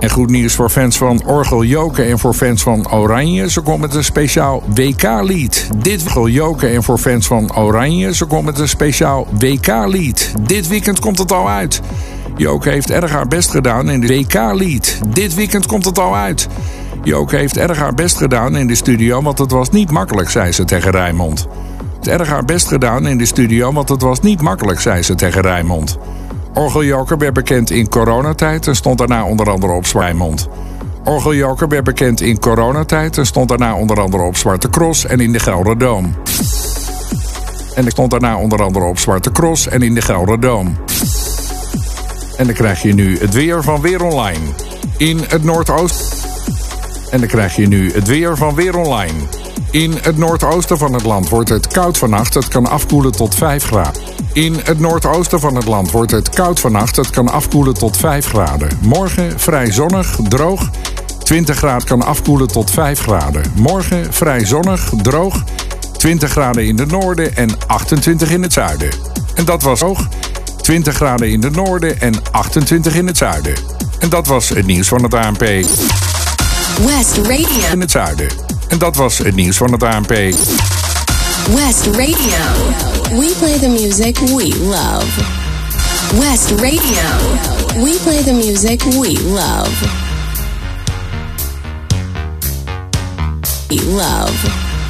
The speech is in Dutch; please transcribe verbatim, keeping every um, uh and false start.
En goed nieuws voor fans van Orgel Joken en voor fans van Oranje. Ze komt met een speciaal W K-lied. Dit Orgel Joken en voor fans van Oranje. Ze komt met een speciaal W K-lied. Dit weekend komt het al uit. Joke heeft erg haar best gedaan in de W K-lied. Dit weekend komt het al uit. Joke heeft erg haar best gedaan in de studio, want het was niet makkelijk, zei ze tegen Rijnmond. Het erg haar best gedaan in de studio, want het was niet makkelijk, zei ze tegen Rijnmond. Orgeljoker werd bekend in coronatijd en stond daarna onder andere op Zwijmond. Orgeljoker werd bekend in coronatijd en stond daarna onder andere op Zwarte Cross en in de Gelderdoom. En ik stond daarna onder andere op Zwarte Cross en in de Gelderdoom. En dan krijg je nu het weer van Weer Online. In het Noordoosten. En dan krijg je nu het weer van Weer Online. In het noordoosten van het land wordt het koud vannacht. Het kan afkoelen tot vijf graden. In het noordoosten van het land wordt het koud vannacht. Het kan afkoelen tot vijf graden. Morgen vrij zonnig, droog. twintig graden kan afkoelen tot vijf graden. Morgen vrij zonnig, droog. twintig graden in het noorden en achtentwintig in het zuiden. En dat was hoog. twintig graden in het noorden en achtentwintig in het zuiden. En dat was het nieuws van het A N P. West Radio. In het zuiden. En dat was het nieuws van het A N P. West Radio. We play the music we love. West Radio. We play the music we love. We love.